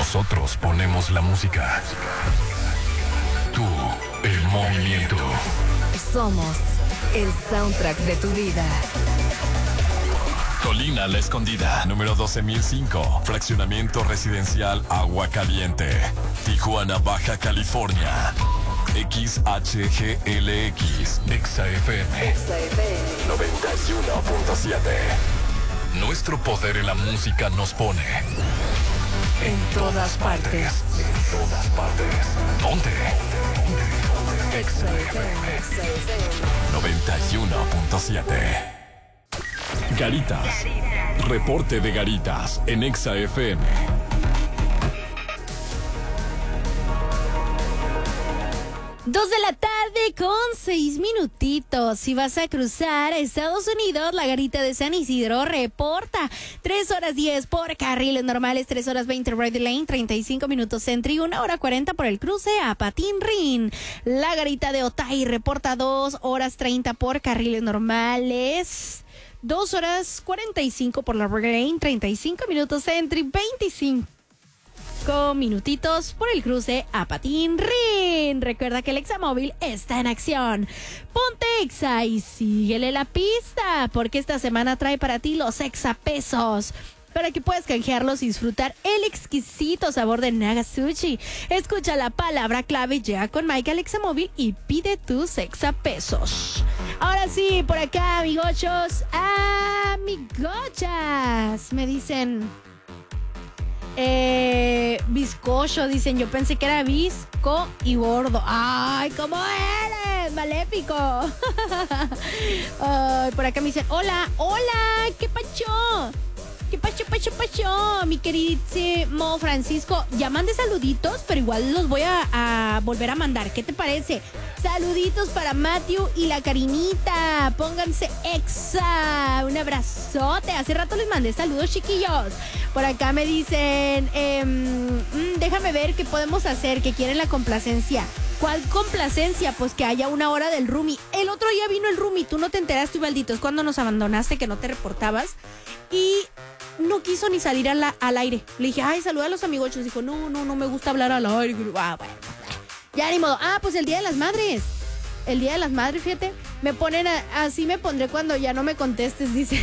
Nosotros ponemos la música. Tú, el movimiento. Somos el soundtrack de tu vida. Colina La Escondida, número 12,005. Fraccionamiento residencial Agua Caliente. Tijuana, Baja California. XHGLX. XFM 91.7. Nuestro poder en la música nos pone en todas partes. En todas partes. ¿Dónde? XFM 91.7. Garitas. Reporte de Garitas en Exa FM. Dos de la tarde con 6 minutitos. Si vas a cruzar a Estados Unidos, la garita de San Isidro reporta 3 horas 10 por carriles normales, 3 horas 20 right lane, 35 minutos Centri, 1 hora 40 por el cruce a Patín Rin. La garita de Otay reporta 2 horas 30 por carriles normales, 2 horas 45 por la right lane, 35 minutos Centri, 25 minutitos por el cruce a Patín Rin. Recuerda que el Examóvil está en acción. Ponte Exa y síguele la pista, porque esta semana trae para ti los Exapesos, para que puedas canjearlos y disfrutar el exquisito sabor de Naga Sushi. Escucha la palabra clave ya con Mike al Examóvil y pide tus Exapesos. Ahora sí, por acá, amigochos, amigochas, me dicen... bizcocho, dicen. Yo pensé que era visco y gordo. ¡Ay, cómo eres! ¡Maléfico! Ay, por acá me dicen, hola, ¿qué pacho? ¿Qué pacho? Mi queridísimo Francisco, ya mandé saluditos, pero igual los voy a volver a mandar. ¿Qué te parece? Saluditos para Matthew y la Karinita. Pónganse Exa. Un abrazote. Hace rato les mandé saludos, chiquillos. Por acá me dicen, déjame ver qué podemos hacer, que quieren la complacencia. ¿Cuál complacencia? Pues que haya una hora del roomie. El otro día vino el roomie, tú no te enteraste, Ibaldito. Es cuando nos abandonaste, que no te reportabas. Y no quiso ni salir al aire. Le dije, ay, saluda a los amigochos. Dijo, no me gusta hablar al aire. Ah, bueno, ya ni modo. Ah, pues el Día de las Madres. El Día de las Madres, fíjate. Me ponen, así me pondré cuando ya no me contestes, dice.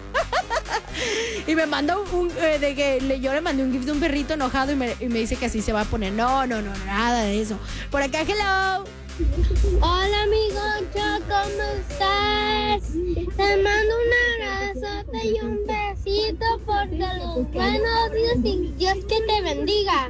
Y me manda yo le mandé un gif de un perrito enojado y me dice que así se va a poner. No, nada de eso. Por acá, hello. Hola, amigocho, ¿cómo estás? Te mando un abrazote y un besito porque los buenos días y Dios que te bendiga.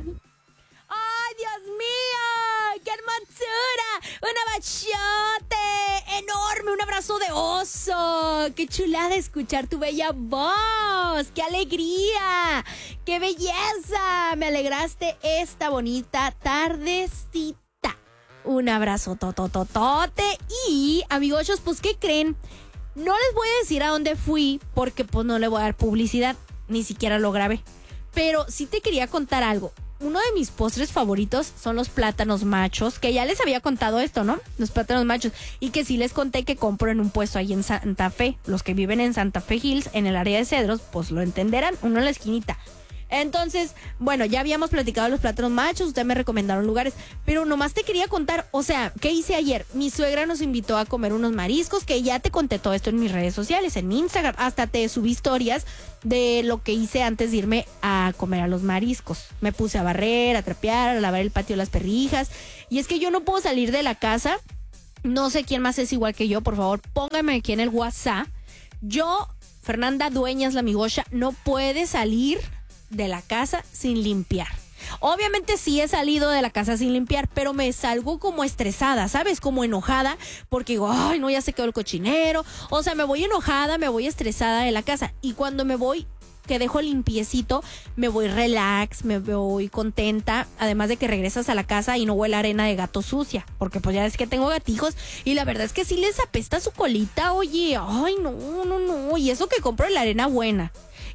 ¡Ay, Dios mío! ¡Qué hermosura! ¡Un abrazote enorme! ¡Un abrazo de oso! ¡Qué chulada escuchar tu bella voz! ¡Qué alegría! ¡Qué belleza! Me alegraste esta bonita tardecita. Un abrazo totototote. Y, amigochos, pues, ¿qué creen? No les voy a decir a dónde fui porque, pues, no le voy a dar publicidad. Ni siquiera lo grabé. Pero sí te quería contar algo. Uno de mis postres favoritos son los plátanos machos, que ya les había contado esto, ¿no? Los plátanos machos. Y que sí les conté que compro en un puesto ahí en Santa Fe. Los que viven en Santa Fe Hills, en el área de Cedros, pues lo entenderán, uno en la esquinita. Entonces, bueno, ya habíamos platicado de los plátanos machos, ustedes me recomendaron lugares, pero nomás te quería contar, o sea, ¿qué hice ayer? Mi suegra nos invitó a comer unos mariscos, que ya te conté todo esto en mis redes sociales, en Instagram, hasta te subí historias de lo que hice antes de irme a comer a los mariscos. Me puse a barrer, a trapear, a lavar el patio de las perrijas, y es que yo no puedo salir de la casa, no sé quién más es igual que yo, por favor, póngame aquí en el WhatsApp. Yo, Fernanda Dueñas, la amigocha, no puede salir de la casa sin limpiar. Obviamente sí he salido de la casa sin limpiar, pero me salgo como estresada, ¿sabes? Como enojada, porque digo, ay, no, ya se quedó el cochinero. O sea, me voy enojada, me voy estresada de la casa. Y cuando me voy, que dejo limpiecito, me voy relax, me voy contenta. Además de que regresas a la casa y no huele a arena de gato sucia, porque pues ya ves que tengo gatijos y la verdad es que sí les apesta su colita, oye. Ay, no. Y eso que compro la arena buena.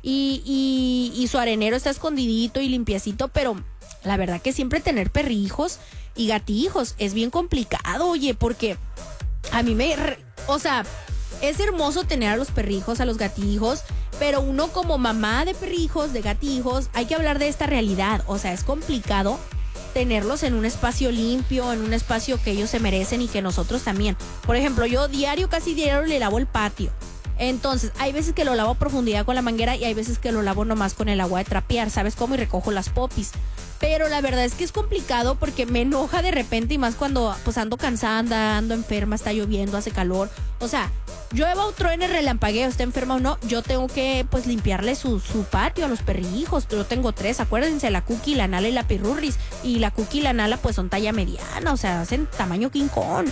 Y su arenero está escondidito y limpiecito, pero la verdad que siempre tener perrijos y gatijos es bien complicado, oye, porque a mí o sea, es hermoso tener a los perrijos, a los gatijos, Pero uno como mamá de perrijos, de gatijos, hay que hablar de esta realidad. O sea, es complicado tenerlos en un espacio limpio, en un espacio que ellos se merecen y que nosotros también. Por ejemplo, yo casi diario le lavo el patio. Entonces, hay veces que lo lavo a profundidad con la manguera y hay veces que lo lavo nomás con el agua de trapear, ¿sabes cómo? Y recojo las popis. Pero la verdad es que es complicado porque me enoja de repente y más cuando pues ando cansada, ando enferma, está lloviendo, hace calor. O sea, llueva o truene, relampagueo, esté enferma o no, yo tengo que pues limpiarle su patio a los perrijos. Yo tengo 3, acuérdense, la Cookie, la Nala y la Pirurris. Y la Cookie y la Nala pues son talla mediana, o sea, hacen tamaño King Kong.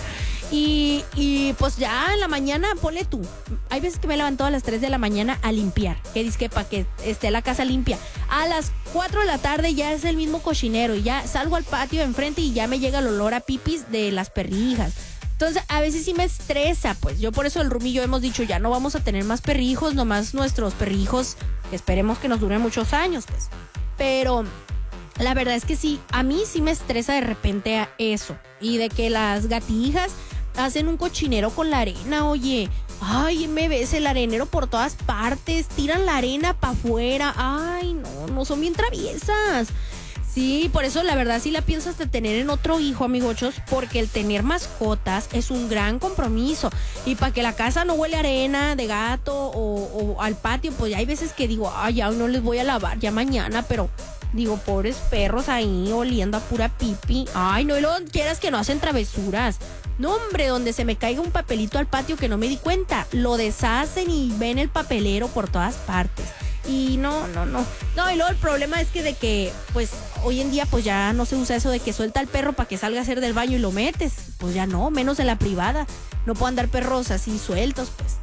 Y pues ya en la mañana, ponle tú. Hay veces que me levanto a las 3 de la mañana a limpiar. Que dice que para que esté la casa limpia. A las 4 de la tarde ya es el mismo cochinero. Y ya salgo al patio de enfrente y ya me llega el olor a pipis de las perrijas. Entonces, a veces sí me estresa, pues. Yo por eso el Rumi y yo hemos dicho, ya no vamos a tener más perrijos, nomás nuestros perrijos, esperemos que nos duren muchos años, pues. Pero la verdad es que sí, a mí sí me estresa de repente a eso. Y de que las gatijas hacen un cochinero con la arena, oye. Ay, me ves el arenero por todas partes, tiran la arena para afuera. Ay, no son bien traviesas. Sí, por eso la verdad sí la pienso hasta tener en otro hijo, amigochos, porque el tener mascotas es un gran compromiso. Y para que la casa no huele a arena de gato o al patio, pues ya hay veces que digo, ay, ya no les voy a lavar ya mañana, pero digo, pobres perros ahí oliendo a pura pipi. Ay, no, y luego quieras que no hacen travesuras. No, hombre, donde se me caiga un papelito al patio que no me di cuenta, lo deshacen y ven el papelero por todas partes. Y no, y luego el problema es que de que, pues, hoy en día, pues ya no se usa eso de que suelta al perro para que salga a hacer del baño y lo metes. Pues ya no, menos en la privada. No puedo andar perros así sueltos, pues.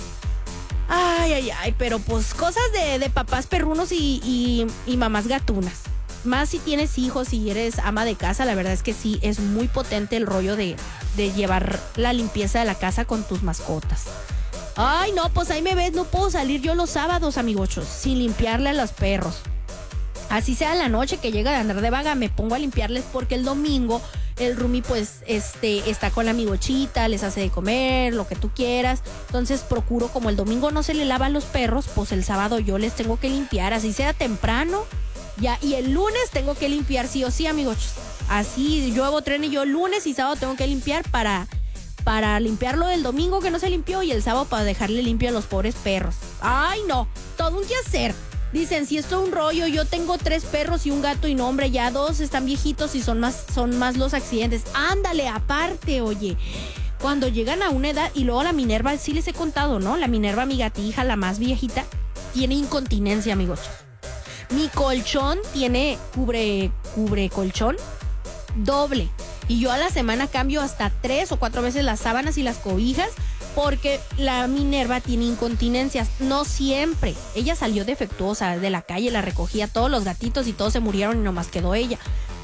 Ay, pero pues cosas de papás perrunos y mamás gatunas. Más si tienes hijos y eres ama de casa, la verdad es que sí, es muy potente el rollo de llevar la limpieza de la casa con tus mascotas. Ay, no, pues ahí me ves, no puedo salir yo los sábados, amigochos, sin limpiarle a los perros. Así sea en la noche que llega de andar de vaga, me pongo a limpiarles porque el domingo el Rumi pues está con la amigochita, les hace de comer, lo que tú quieras. Entonces procuro, como el domingo no se le lavan los perros, pues el sábado yo les tengo que limpiar, así sea temprano. Ya, y el lunes tengo que limpiar sí o sí, amigos. Así, yo hago tren y yo lunes y sábado tengo que limpiar para limpiarlo del domingo que no se limpió y el sábado para dejarle limpio a los pobres perros. Ay, no, todo un quehacer. Dicen, si esto es un rollo, yo tengo 3 perros y un gato y no, hombre, ya 2 están viejitos y son más los accidentes. Ándale, aparte, oye. Cuando llegan a una edad, y luego la Minerva, sí les he contado, ¿no? La Minerva, mi gatija, la más viejita, tiene incontinencia, amigos. Mi colchón tiene cubre colchón doble. Y yo a la semana cambio hasta 3 o 4 veces las sábanas y las cobijas porque la Minerva tiene incontinencias. No siempre. Ella salió defectuosa de la calle, la recogía todos los gatitos y todos se murieron y nomás quedó ella.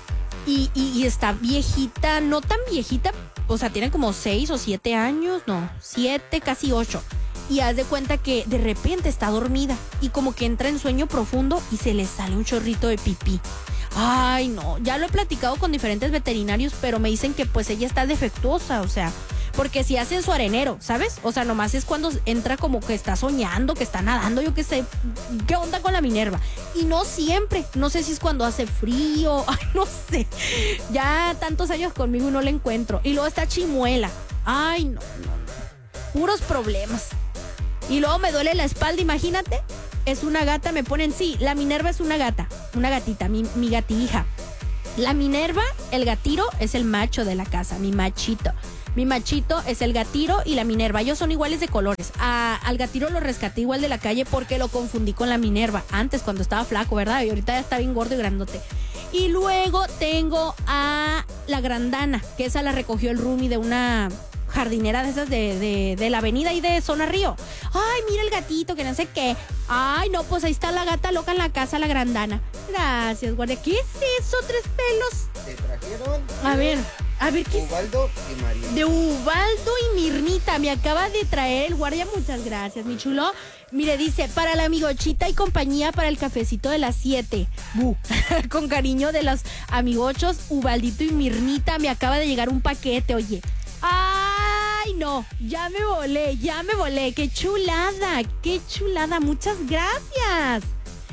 Y está viejita, no tan viejita, o sea, tiene como 6 o 7 años, no, 7, casi 8. Y haz de cuenta que de repente está dormida y como que entra en sueño profundo y se le sale un chorrito de pipí. Ay, no, ya lo he platicado con diferentes veterinarios, pero me dicen que pues ella está defectuosa, o sea, porque si hacen su arenero, ¿sabes? O sea, nomás es cuando entra como que está soñando, que está nadando, yo qué sé, ¿qué onda con la Minerva? Y no siempre, no sé si es cuando hace frío, ay, no sé, ya tantos años conmigo y no la encuentro. Y luego está chimuela, ay, no, puros problemas. Y luego me duele la espalda, imagínate. Es una gata, me ponen, sí, la Minerva es una gata, una gatita, mi gatija. La Minerva, el gatiro, es el macho de la casa, mi machito. Mi machito es el gatiro y la Minerva, ellos son iguales de colores. Al gatiro lo rescaté igual de la calle porque lo confundí con la Minerva. Antes, cuando estaba flaco, ¿verdad? Y ahorita ya está bien gordo y grandote. Y luego tengo a la Grandana, que esa la recogió el Rumi de una jardinera de esas de la avenida y de Zona Río. Ay, mira el gatito, que no sé qué. Ay, no, pues ahí está la gata loca en la casa, la Grandana. Gracias, guardia. ¿Qué es eso? 3 pelos. Te trajeron. A ver, ¿qué es? Ubaldo y María. De Ubaldo y Mirnita. Me acaba de traer el guardia. Muchas gracias, mi chulo. Mire, dice, para la amigochita y compañía para el cafecito de las 7. Con cariño de los amigochos, Ubaldito y Mirnita. Me acaba de llegar un paquete, oye. ¡Ay! Ay, no, ya me volé. Qué chulada. Muchas gracias.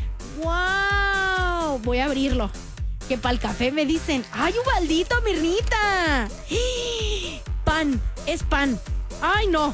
Wow, voy a abrirlo. Que para el café me dicen, ¡ay, Ubaldito, Mirnita! Pan, es pan. ¡Ay, no!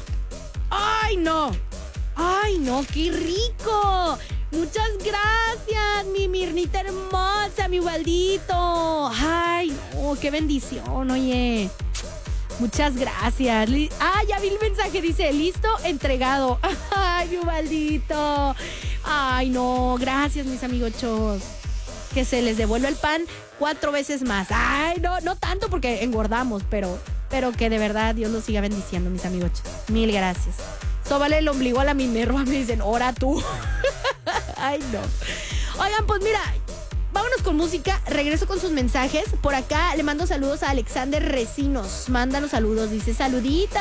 ¡Qué rico! Muchas gracias, mi Mirnita hermosa, mi Ubaldito. ¡Ay, no! ¡Qué bendición, oye! Muchas gracias. Ya vi el mensaje, dice, listo, entregado. ¡Ay, mi Ubaldito! ¡Ay, no! Gracias, mis amigochos. Que se les devuelva el pan 4 veces más. ¡Ay, no tanto porque engordamos, pero que de verdad Dios los siga bendiciendo, mis amigochos. Mil gracias. Sóbale el ombligo a la Minerva, me dicen, ora tú. Ay, no. Oigan, pues mira, vámonos con música. Regreso con sus mensajes. Por acá le mando saludos a Alexander Recinos. Mándanos saludos, dice, saluditos.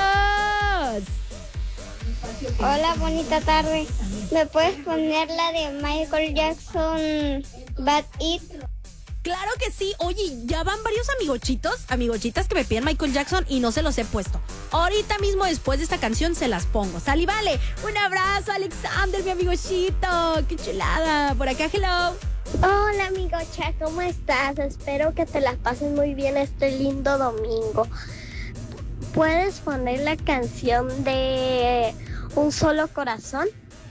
Hola, bonita tarde. ¿Me puedes poner la de Michael Jackson, Bad It? Claro que sí. Oye, ya van varios amigochitas que me piden Michael Jackson y no se los he puesto. Ahorita mismo, después de esta canción, se las pongo. Sal y vale. Un abrazo, Alexander, mi amigochito. Qué chulada. Por acá, hello. Hola, amigocha, ¿cómo estás? Espero que te las pases muy bien este lindo domingo. ¿Puedes poner la canción de Un Solo Corazón?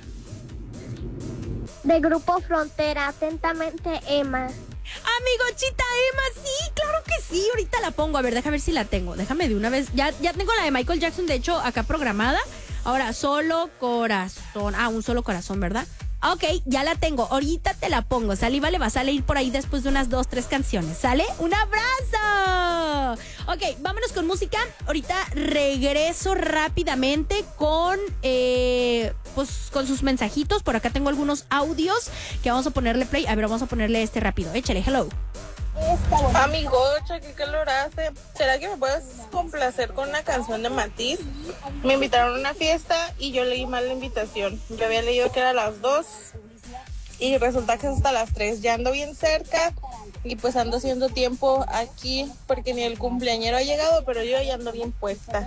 De Grupo Frontera, atentamente, Emma. Amigochita Emma, sí, claro que sí. Ahorita la pongo. A ver, déjame ver si la tengo. Déjame de una vez. Ya tengo la de Michael Jackson, de hecho, acá programada. Ahora, Solo Corazón. Un Solo Corazón, ¿verdad? Ok, ya la tengo. Ahorita te la pongo. Sale y vale, va a salir por ahí después de unas 2, 3 canciones. ¿Sale? ¡Un abrazo! Ok, vámonos con música. Ahorita regreso rápidamente con con sus mensajitos. Por acá tengo algunos audios que vamos a ponerle play. A ver, vamos a ponerle este rápido. Échale, hello. Amigocha, qué calor hace. ¿Será que me puedes complacer con una canción de Matiz? Me invitaron a una fiesta y yo leí mal la invitación. Yo había leído que era a las 2 y resulta que es hasta las 3. Ya ando bien cerca y pues ando haciendo tiempo aquí porque ni el cumpleañero ha llegado, pero yo ya ando bien puesta.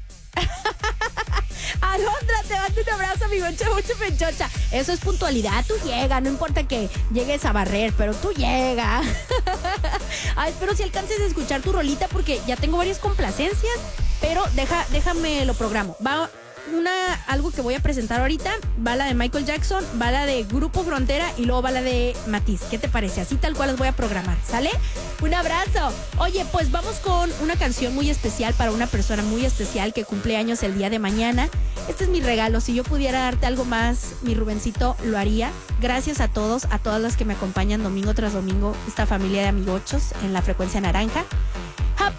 Alondra, te mando un abrazo, amigo, mucho pechocha. Eso es puntualidad, tú llega, no importa que llegues a barrer, pero tú llega. Ay, espero si alcances a escuchar tu rolita porque ya tengo varias complacencias, pero déjame lo programo. Va algo que voy a presentar ahorita, va la de Michael Jackson, va la de Grupo Frontera y luego va la de Matiz. ¿Qué te parece? Así tal cual las voy a programar, ¿sale? Un abrazo. Oye, pues vamos con una canción muy especial para una persona muy especial que cumple años el día de mañana. Este es mi regalo. Si yo pudiera darte algo más, mi Rubencito, lo haría. Gracias a todas las que me acompañan domingo tras domingo, esta familia de amigochos en la frecuencia naranja.